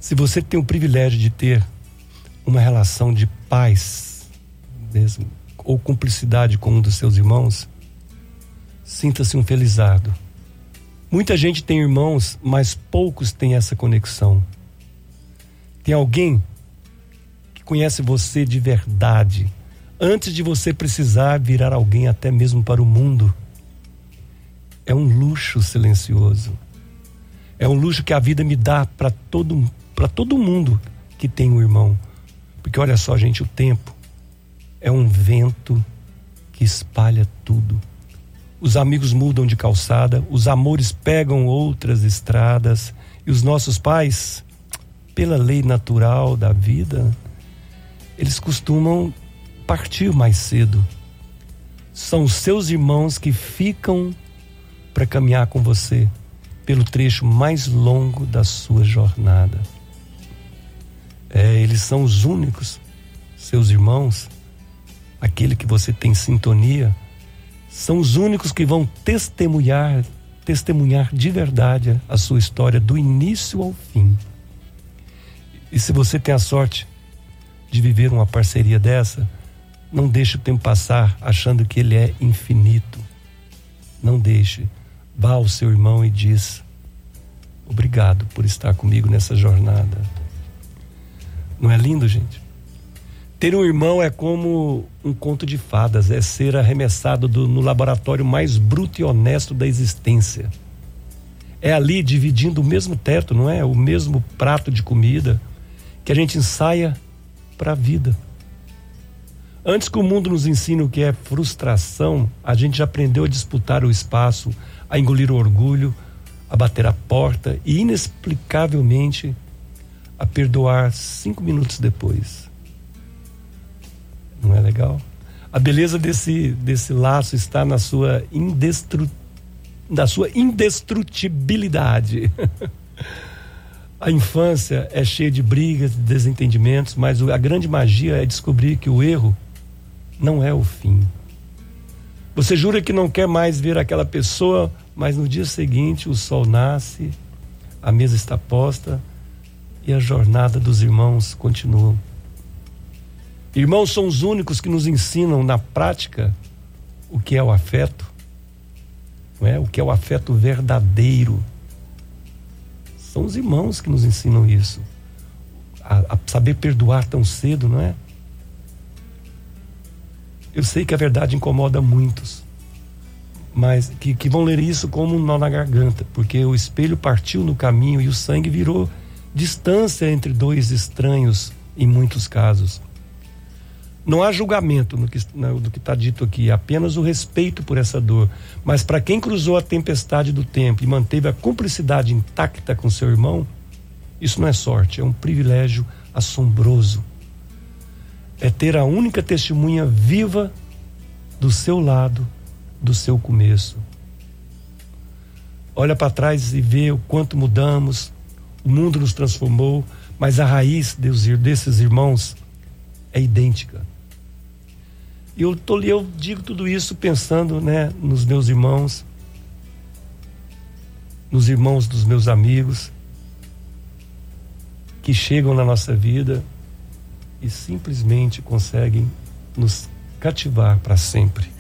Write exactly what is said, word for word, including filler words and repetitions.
Se você tem o privilégio de ter uma relação de paz mesmo, ou cumplicidade com um dos seus irmãos, sinta-se um felizardo. Muita gente tem irmãos, mas poucos têm essa conexão. Tem alguém que conhece você de verdade, antes de você precisar virar alguém até mesmo para o mundo. É um luxo silencioso. É um luxo que a vida me dá para todo, para todo mundo que tem um irmão. Porque olha só, gente, o tempo é um vento que espalha tudo. Os amigos mudam de calçada, os amores pegam outras estradas, e os nossos pais, pela lei natural da vida, eles costumam partir mais cedo. São os seus irmãos que ficam para caminhar com você pelo trecho mais longo da sua jornada. É, eles são os únicos, seus irmãos, aquele que você tem sintonia, são os únicos que vão testemunhar, testemunhar de verdade a sua história do início ao fim. E se você tem a sorte de viver uma parceria dessa, não deixe o tempo passar achando que ele é infinito. Não deixe. Vá ao seu irmão e diz: obrigado por estar comigo nessa jornada. Não é lindo, gente? Ter um irmão é como um conto de fadas, é ser arremessado do, no laboratório mais bruto e honesto da existência. É ali dividindo o mesmo teto, não é? O mesmo prato de comida que a gente ensaia para a vida. Antes que o mundo nos ensine o que é frustração, a gente já aprendeu a disputar o espaço, a engolir o orgulho, a bater a porta e, inexplicavelmente, a perdoar cinco minutos depois. Não é legal? A beleza desse, desse laço está na sua, indestru, na sua indestrutibilidade. A infância é cheia de brigas, de desentendimentos, mas a grande magia é descobrir que o erro não é o fim. Você jura que não quer mais ver aquela pessoa, mas no dia seguinte o sol nasce, a mesa está posta e a jornada dos irmãos continua. Irmãos são os únicos que nos ensinam na prática o que é o afeto, não é? O que é o afeto verdadeiro. São os irmãos que nos ensinam isso, a, a saber perdoar tão cedo, não é? Eu sei que a verdade incomoda muitos, mas que, que vão ler isso como um nó na garganta, porque o espelho partiu no caminho e o sangue virou distância entre dois estranhos em muitos casos. Não há julgamento no que, no, do que está dito aqui, apenas o respeito por essa dor. Mas para quem cruzou a tempestade do tempo e manteve a cumplicidade intacta com seu irmão, isso não é sorte, é um privilégio assombroso. É ter a única testemunha viva do seu lado, do seu começo. Olha para trás e vê o quanto mudamos, o mundo nos transformou, mas a raiz desses irmãos é idêntica. Eu, tô, eu digo tudo isso pensando, né, nos meus irmãos, nos irmãos dos meus amigos, que chegam na nossa vida e simplesmente conseguem nos cativar para sempre.